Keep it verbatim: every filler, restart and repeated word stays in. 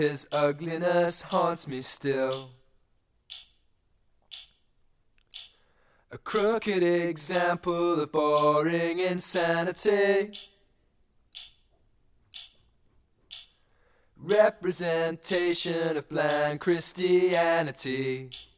His ugliness haunts me still. A crooked example of boring insanity. Representation of bland Christianity.